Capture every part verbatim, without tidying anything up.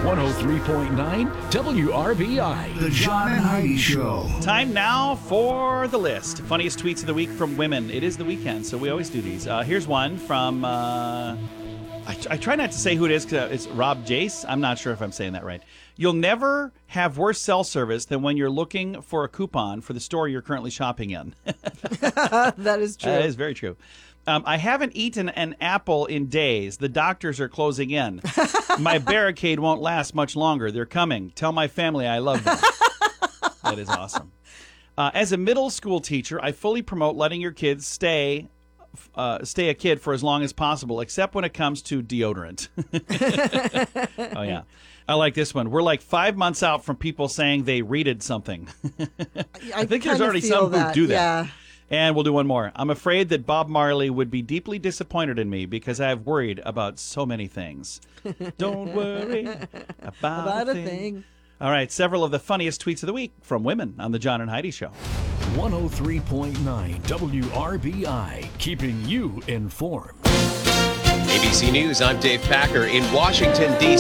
one oh three point nine W R B I. The John and Heidi Show. Time now for the list. Funniest tweets of the week from women. It is the weekend, so we always do these. Uh, here's one from, uh, I, I try not to say who it is because it's Rob Jace. I'm not sure if I'm saying that right. You'll never have worse cell service than when you're looking for a coupon for the store you're currently shopping in. That is true. That is very true. Um, I haven't eaten an apple in days. The doctors are closing in. My barricade won't last much longer. They're coming. Tell my family I love them. That is awesome. Uh, as a middle school teacher, I fully promote letting your kids stay uh, stay a kid for as long as possible, except when it comes to deodorant. Oh, yeah. I like this one. We're like five months out from people saying they readed something. I, I think there's already some that. who do that. Yeah. And we'll do one more. I'm afraid that Bob Marley would be deeply disappointed in me because I have worried about so many things. Don't worry about, About a, a thing. thing. All right, several of the funniest tweets of the week from women on the John and Heidi Show. one oh three point nine W R B I, keeping you informed. A B C News, I'm Dave Packer in Washington, D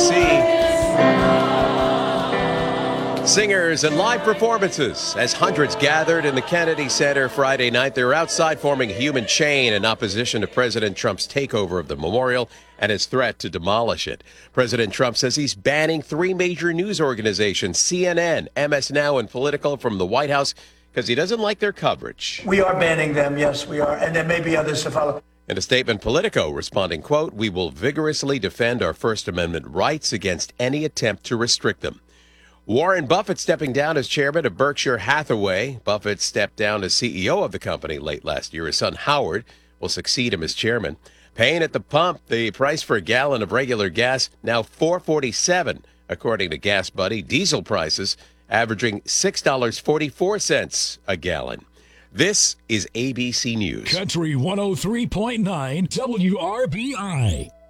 C Singers and live performances as hundreds gathered in the Kennedy Center Friday night. They were outside forming a human chain in opposition to President Trump's takeover of the memorial and his threat to demolish it. President Trump says he's banning three major news organizations, C N N, M S Now, and Politico, from the White House because he doesn't like their coverage. We are banning them, yes, we are, and there may be others to follow. In a statement, Politico responding, quote, "We will vigorously defend our First Amendment rights against any attempt to restrict them." Warren Buffett stepping down as chairman of Berkshire Hathaway. Buffett stepped down as C E O of the company late last year. His son Howard will succeed him as chairman. Pain at the pump. The price for a gallon of regular gas now four forty-seven, according to Gas Buddy. Diesel prices averaging six dollars and forty-four cents a gallon. This is A B C News. Country one oh three point nine W R B I.